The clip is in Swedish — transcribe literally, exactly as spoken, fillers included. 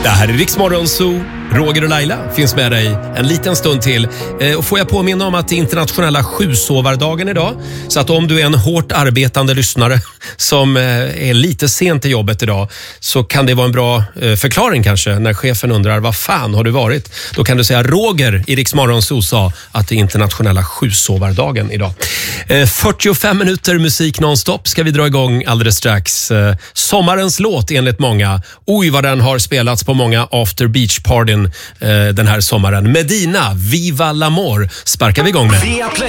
Det här är Rix Morgon Zoo. Roger och Laila finns med dig en liten stund till. Eh, och får jag påminna om att det är internationella sjusovardagen idag. Så att om du är en hårt arbetande lyssnare som eh, är lite sent till jobbet idag, så kan det vara en bra eh, förklaring kanske när chefen undrar vad fan har du varit? Då kan du säga Roger i Rix Morgon Zoo sa att det är internationella sjusovardagen idag. Eh, fyrtiofem minuter musik nonstop ska vi dra igång alldeles strax. Eh, sommarens låt enligt många. Oj vad den har spelats på många after beach partyn eh, den här sommaren. Medina, Viva l'Amor sparkar vi igång med.